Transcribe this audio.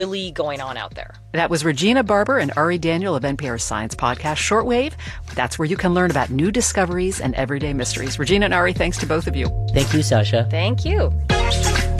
really going on out there. That was Regina Barber and Ari Daniel of NPR's science podcast, Shortwave. That's where you can learn about new discoveries and everyday mysteries. Regina and Ari, thanks to both of you. Thank you, Sasha. Thank you.